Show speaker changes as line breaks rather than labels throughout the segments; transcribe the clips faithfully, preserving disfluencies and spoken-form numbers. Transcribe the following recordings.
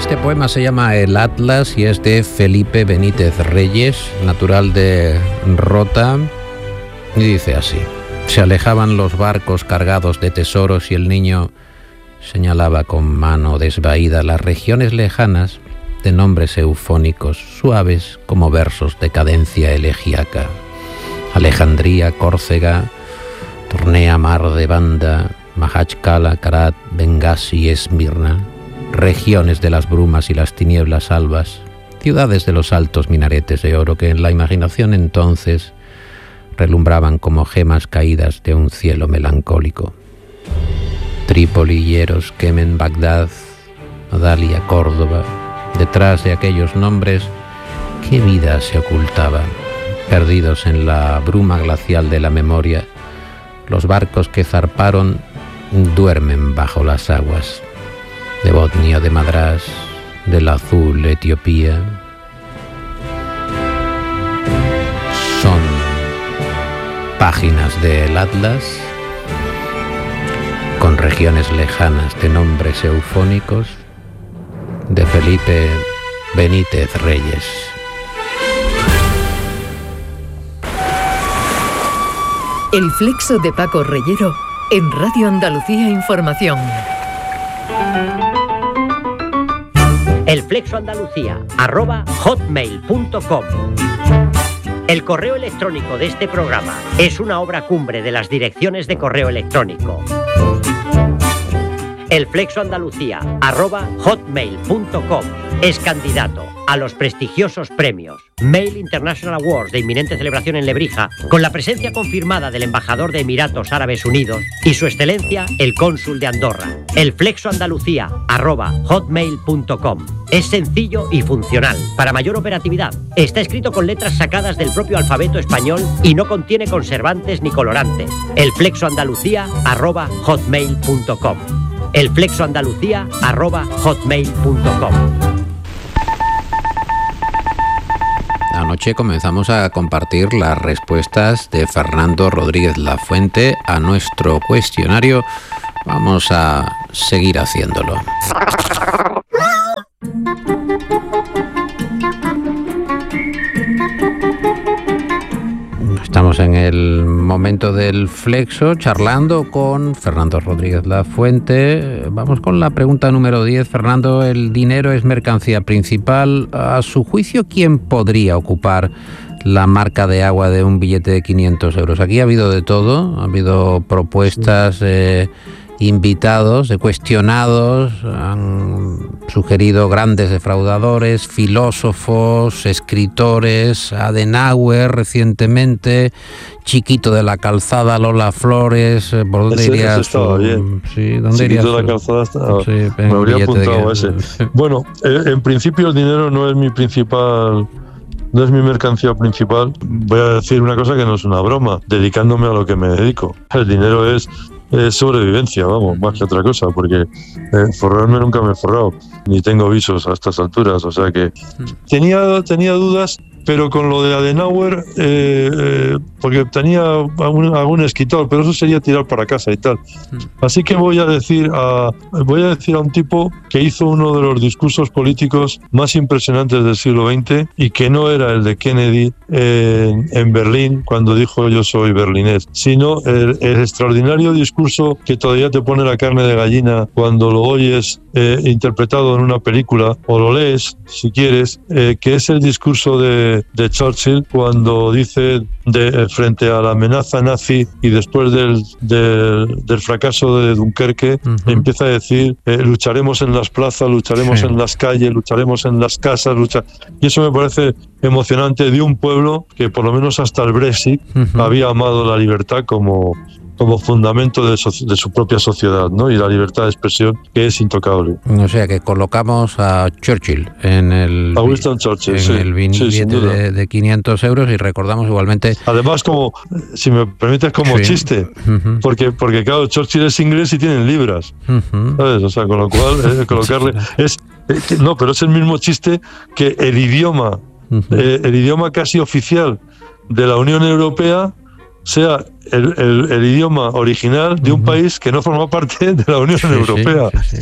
Este poema se llama El Atlas y es de Felipe Benítez Reyes, natural de Rota, y dice así: se alejaban los barcos cargados de tesoros y el niño señalaba con mano desvaída las regiones lejanas de nombres eufónicos, suaves como versos de cadencia elegíaca. Alejandría, Córcega, Tornea, Mar de Banda, Mahachkala, Karat, Bengasi, Esmirna, regiones de las brumas y las tinieblas albas, ciudades de los altos minaretes de oro que en la imaginación entonces relumbraban como gemas caídas de un cielo melancólico. Trípoli, Hieros, Kemen, Bagdad, Adalia, Córdoba. Detrás de aquellos nombres, ¿qué vida se ocultaba? Perdidos en la bruma glacial de la memoria, los barcos que zarparon duermen bajo las aguas de Botnia, de Madrás, del azul Etiopía. Son páginas del Atlas con regiones lejanas de nombres eufónicos de Felipe Benítez Reyes.
El Flexo de Paco Reyero en Radio Andalucía Información.
El Flexo Andalucía, arroba hotmail punto com. El correo electrónico de este programa es una obra cumbre de las direcciones de correo electrónico. El Flexo Andalucía, arroba hotmail punto com, es candidato a los prestigiosos premios Mail International Awards de inminente celebración en Lebrija, con la presencia confirmada del embajador de Emiratos Árabes Unidos y su excelencia el cónsul de Andorra. El Flexo Andalucía, arroba hotmail punto com. Es sencillo y funcional. Para mayor operatividad, está escrito con letras sacadas del propio alfabeto español y no contiene conservantes ni colorantes. El Flexo Andalucía, arroba hotmail punto com. El Flexo Andalucía, arroba hotmail punto com.
Anoche comenzamos a compartir las respuestas de Fernando Rodríguez Lafuente a nuestro cuestionario. Vamos a seguir haciéndolo. Estamos en el momento del Flexo, charlando con Fernando Rodríguez Lafuente. Vamos con la pregunta número diez. Fernando, el dinero es mercancía principal. A su juicio, ¿quién podría ocupar la marca de agua de un billete de quinientos euros? Aquí ha habido de todo, ha habido propuestas, eh, invitados, de cuestionados, han sugerido grandes defraudadores, filósofos, escritores, Adenauer recientemente, Chiquito de la Calzada, Lola Flores. ¿Por dónde
ese,
irías?
Ese estaba bien.
Sí, ¿dónde
Chiquito
irías?
de la Calzada estaba.
Sí,
me habría apuntado a ese. Bueno, eh, en principio el dinero no es mi principal... No es mi mercancía principal. Voy a decir una cosa que no es una broma, dedicándome a lo que me dedico. El dinero es eh, sobrevivencia, vamos, más que otra cosa, porque eh, forrarme nunca me he forrado, ni tengo visos a estas alturas, o sea que tenía, tenía dudas, pero con lo de Adenauer, eh, eh, porque tenía algún, algún escritor, pero eso sería tirar para casa y tal. Así que voy a decir a voy a decir a un tipo que hizo uno de los discursos políticos más impresionantes del siglo veinte y que no era el de Kennedy eh, en Berlín cuando dijo yo soy berlinés, sino el, el extraordinario discurso que todavía te pone la carne de gallina cuando lo oyes eh, interpretado en una película o lo lees si quieres, eh, que es el discurso de de Churchill cuando dice de, frente a la amenaza nazi y después del, del, del fracaso de Dunkerque, uh-huh. empieza a decir eh, lucharemos en las plazas, lucharemos sí. en las calles, lucharemos en las casas, lucha... y eso me parece emocionante de un pueblo que por lo menos hasta el Brexit uh-huh. había amado la libertad como como fundamento de, so, de su propia sociedad, ¿no? Y la libertad de expresión, que es intocable.
O sea, que colocamos a Churchill en el,
a Winston Churchill,
en
sí,
el billete
sí,
de, de quinientos euros, y recordamos igualmente...
Además, como, si me permites, como sí. chiste, uh-huh. porque, porque claro, Churchill es inglés y tienen libras, uh-huh. ¿sabes? O sea, con lo cual, eh, colocarle... es eh, No, pero es el mismo chiste que el idioma, uh-huh. eh, el idioma casi oficial de la Unión Europea sea el, el, el idioma original de un uh-huh. país que no forma parte de la Unión sí, Europea. Sí, sí, sí.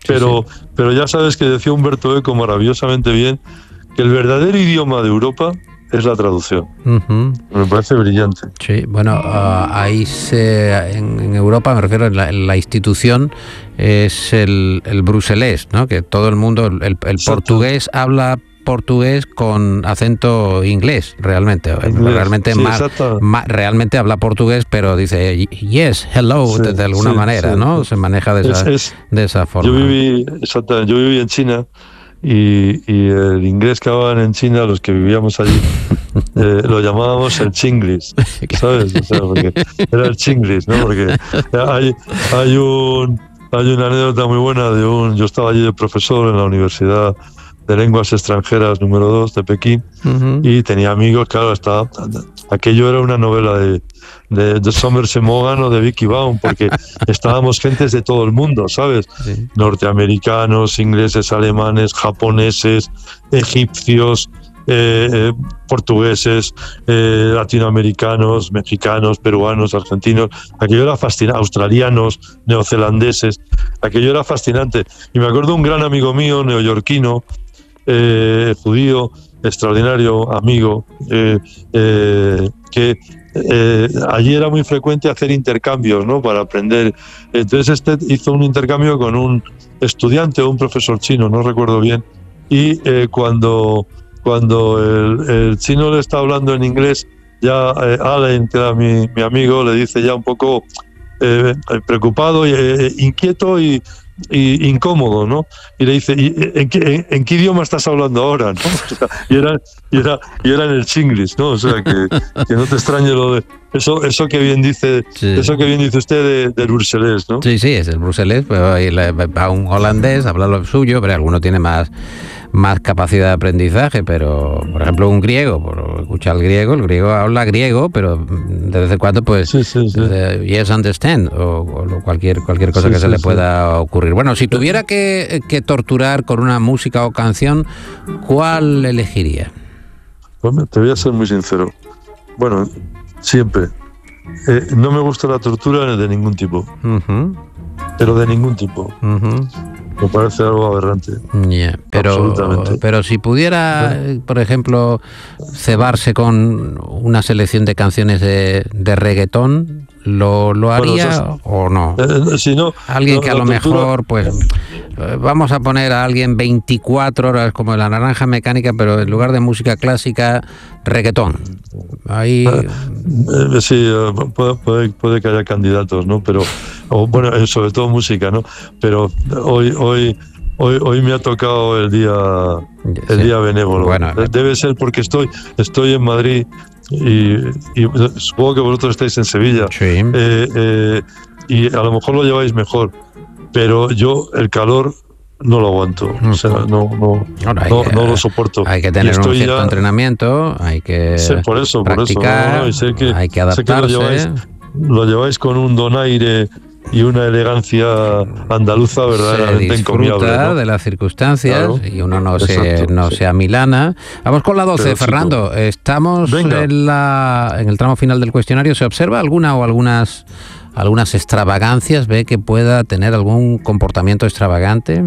pero,
sí.
pero ya sabes que decía Humberto Eco maravillosamente bien que el verdadero idioma de Europa es la traducción.
Uh-huh.
Me parece brillante.
Sí, bueno, uh, ahí se, en, en Europa, me refiero, en la, en la institución es el, el bruselés, ¿no? Que todo el mundo, el, el portugués habla portugués con acento inglés, realmente. Inglés, realmente,
sí,
más, más, realmente habla portugués, pero dice yes, hello, sí, de, de alguna sí, manera, sí, ¿no? Se maneja de esa, es, es, de esa forma.
Yo viví, exacto, yo viví en China y, y el inglés que hablaban en China, los que vivíamos allí, eh, lo llamábamos el chinglish, ¿sabes? O sea, porque era el chinglish, ¿no? Porque hay, hay, un, hay una anécdota muy buena de un... Yo estaba allí de profesor en la Universidad de Lenguas Extranjeras número dos de Pekín, uh-huh. y tenía amigos, claro, estaba, aquello era una novela de, de, de Somerset Maugham o de Vicky Baum, porque estábamos gentes de todo el mundo, ¿sabes? Sí. Norteamericanos, ingleses, alemanes, japoneses, egipcios, eh, eh, portugueses, eh, latinoamericanos, mexicanos, peruanos, argentinos. Aquello era fascinante, australianos, neozelandeses, aquello era fascinante. Y me acuerdo de un gran amigo mío, neoyorquino, Eh, judío, extraordinario amigo, eh, eh, que eh, allí era muy frecuente hacer intercambios, ¿no? Para aprender. Entonces este hizo un intercambio con un estudiante o un profesor chino, no recuerdo bien, y eh, cuando, cuando el, el chino le está hablando en inglés, ya eh, Allen, que era mi, mi amigo, le dice ya un poco eh, preocupado, eh, inquieto y y incómodo, ¿no? Y le dice, ¿y en, qué, en, en qué idioma estás hablando ahora? ¿No? O sea, y, era, y, era, y era en el chinglish, ¿no? O sea, que, que no te extrañe lo de... Eso, eso que bien dice, sí. eso que bien dice usted de, del bruselés, ¿no?
Sí, sí, es el bruselés, pero va un holandés, habla lo suyo, pero alguno tiene más, más capacidad de aprendizaje, pero, por ejemplo, un griego, por escuchar el griego, el griego habla griego, pero de vez en cuando, pues, sí, sí, sí. Eh, yes, understand, o, o cualquier, cualquier cosa sí, que sí, se le pueda sí. ocurrir. Bueno, si tuviera que, que torturar con una música o canción, ¿cuál elegiría?
Pues te voy a ser muy sincero. Bueno, siempre. Eh, no me gusta la tortura de ningún tipo. Uh-huh. Pero de ningún tipo. Uh-huh. Me parece algo aberrante.
Yeah, pero, pero si pudiera, por ejemplo, cebarse con una selección de canciones de, de reggaetón, ¿lo, lo haría bueno, es, o no?
Eh, si no?
Alguien
no,
que a lo tortura... mejor, pues, vamos a poner a alguien veinticuatro horas como La Naranja Mecánica, pero en lugar de música clásica, reggaetón. Ahí...
Eh, eh, sí, puede, puede, puede que haya candidatos, ¿no? Pero, o, bueno, sobre todo música, ¿no? Pero hoy, hoy, hoy, hoy me ha tocado el día, el sí. día benévolo. Bueno, debe ser porque estoy, estoy en Madrid y, y supongo que vosotros estáis en Sevilla.
Sí.
Eh, eh, y a lo mejor lo lleváis mejor, pero yo el calor no lo aguanto, o sea, no, no, Ahora, no, que, no lo soporto.
Hay que tener un cierto ya, entrenamiento, hay que
sí, por eso,
practicar,
por eso, no, no, y sé que,
hay que adaptarse.
Sé que lo, lleváis, lo lleváis con un donaire y una elegancia andaluza verdaderamente encomiable, ¿no?
De las circunstancias, claro, y uno no se no sí. se amilana. Vamos con la doce, Fernando. Sí, Estamos en, la, en el tramo final del cuestionario. ¿Se observa alguna o algunas algunas extravagancias? ¿Ve que pueda tener algún comportamiento extravagante?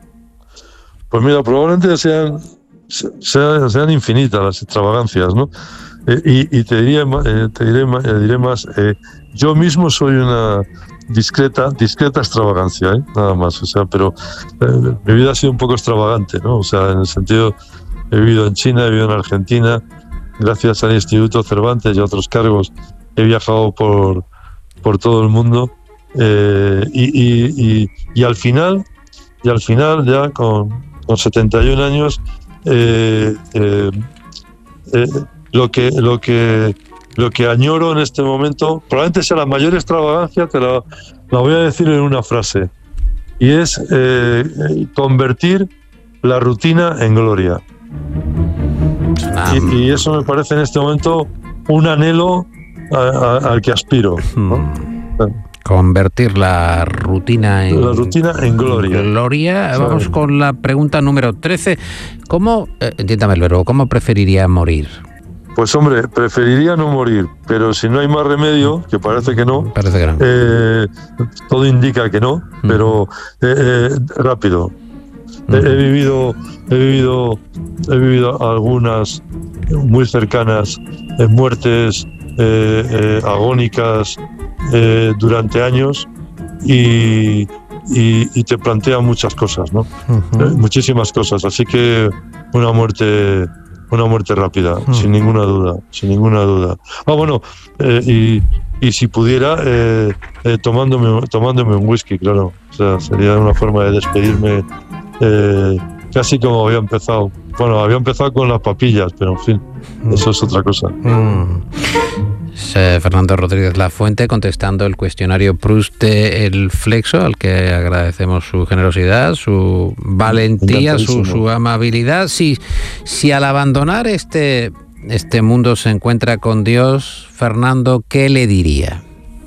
Pues mira, probablemente sean, sean, sean infinitas las extravagancias, ¿no? Eh, y, y te diré, eh, te diré, eh, diré más, eh, yo mismo soy una discreta, discreta extravagancia, ¿eh? Nada más, o sea, pero eh, mi vida ha sido un poco extravagante, ¿no? O sea, en el sentido, he vivido en China, he vivido en Argentina, gracias al Instituto Cervantes y a otros cargos, he viajado por, por todo el mundo, eh, y, y, y, y al final, y al final ya con con setenta y un años, eh, eh, eh, lo que lo que lo que añoro en este momento, probablemente sea la mayor extravagancia, te la, la voy a decir en una frase, y es eh, convertir la rutina en gloria. Y, y eso me parece en este momento un anhelo a, a, al que aspiro, ¿no?
Convertir la rutina en,
la rutina en gloria.
gloria. Vamos sí. con la pregunta número trece. ¿Cómo, eh, entiéndame luego, cómo preferiría morir?
Pues hombre, preferiría no morir, pero si no hay más remedio, que parece que no,
parece que no.
Eh, todo indica que no, mm. pero eh, eh, rápido. Mm. He, he vivido, he vivido, he vivido algunas muy cercanas eh, muertes eh, eh, agónicas eh, durante años y, y, y te plantea muchas cosas, ¿no? Uh-huh. Eh, muchísimas cosas. Así que una muerte. Una muerte rápida, mm. sin ninguna duda, sin ninguna duda. Ah, bueno, eh, y, y si pudiera, eh, eh, tomándome, tomándome un whisky, claro. O sea, sería una forma de despedirme eh, casi como había empezado. Bueno, había empezado con las papillas, pero en fin, mm. eso es otra cosa.
Mm. Fernando Rodríguez Lafuente contestando el cuestionario Proust de El Flexo, al que agradecemos su generosidad, su valentía, su, su amabilidad. Si, si al abandonar este, este mundo se encuentra con Dios, Fernando, ¿qué le diría?